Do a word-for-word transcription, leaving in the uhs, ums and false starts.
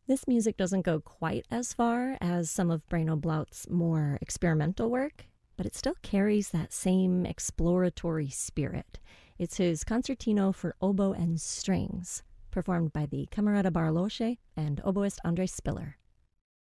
This music doesn't go quite as far as some of Braino Blaut's more experimental work, but it still carries that same exploratory spirit. It's his Concertino for Oboe and Strings, performed by the Camerata Barlosche and oboist Andrei Spiller.